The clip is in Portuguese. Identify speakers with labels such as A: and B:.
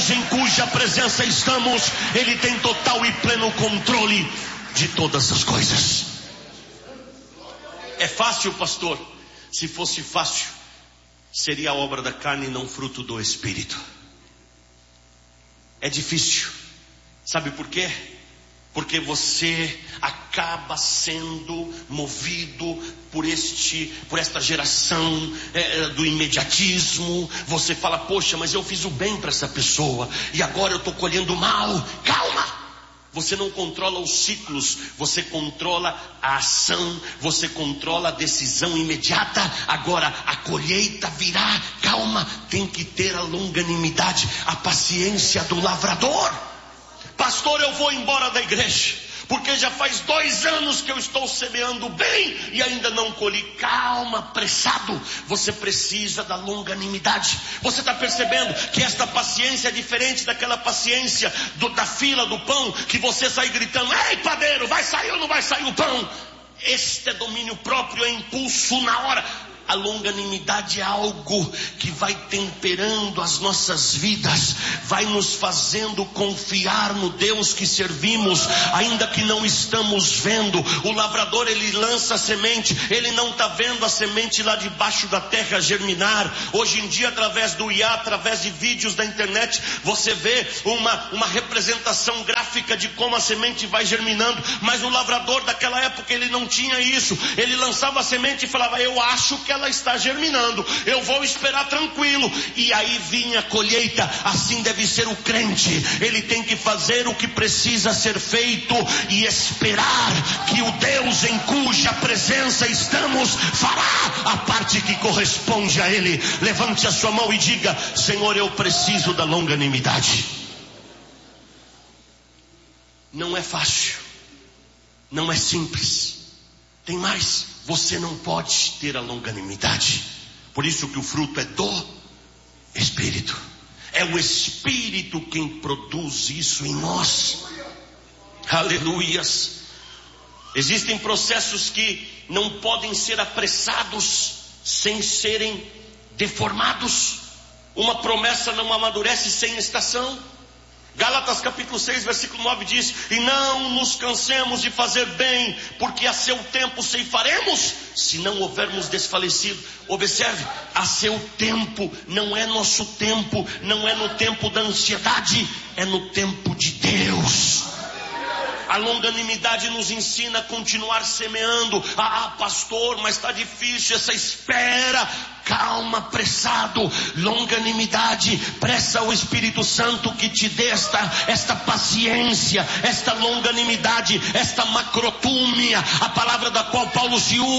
A: Deus em cuja presença estamos, Ele tem total e pleno controle de todas as coisas. É fácil, pastor? Se fosse fácil, seria a obra da carne e não fruto do Espírito. É difícil. Sabe por quê? Porque você acaba sendo movido por esta geração do imediatismo. Você fala, poxa, mas eu fiz o bem para essa pessoa e agora eu estou colhendo o mal. Calma! Você não controla os ciclos, você controla a ação, você controla a decisão imediata. Agora a colheita virá. Calma, tem que ter a longanimidade, a paciência do lavrador. Pastor, eu vou embora da igreja, porque já faz 2 anos que eu estou semeando bem e ainda não colhi. Calma, apressado. Você precisa da longanimidade. Você está percebendo que esta paciência é diferente daquela paciência da fila do pão, que você sai gritando, ei padeiro, vai sair ou não vai sair o pão? Este é domínio próprio, é impulso na hora. A longanimidade é algo que vai temperando as nossas vidas, vai nos fazendo confiar no Deus que servimos, ainda que não estamos vendo. O lavrador, ele lança a semente, ele não está vendo a semente lá debaixo da terra germinar. Hoje em dia, através do IA, através de vídeos da internet, você vê uma representação gráfica de como a semente vai germinando. Mas o lavrador daquela época, ele não tinha isso. Ele lançava a semente e falava, eu acho que ela está germinando, eu vou esperar tranquilo. E aí vinha a colheita. Assim deve ser o crente. Ele tem que fazer o que precisa ser feito e esperar que o Deus em cuja presença estamos fará a parte que corresponde a Ele. Levante a sua mão e diga, Senhor, eu preciso da longanimidade. Não é fácil, não é simples. Tem mais, você não pode ter a longanimidade. Por isso que o fruto é do Espírito. É o Espírito quem produz isso em nós. Aleluias. Existem processos que não podem ser apressados sem serem deformados. Uma promessa não amadurece sem estação. Gálatas capítulo 6, versículo 9 diz, e não nos cansemos de fazer bem, porque a seu tempo ceifaremos, se não houvermos desfalecido. Observe, a seu tempo, não é nosso tempo, não é no tempo da ansiedade, é no tempo de Deus. A longanimidade nos ensina a continuar semeando. Ah, pastor, mas está difícil essa espera. Calma, apressado. Longanimidade. Pressa ao Espírito Santo que te dê esta paciência, esta longanimidade, esta macrotúmia, a palavra da qual Paulo se usa.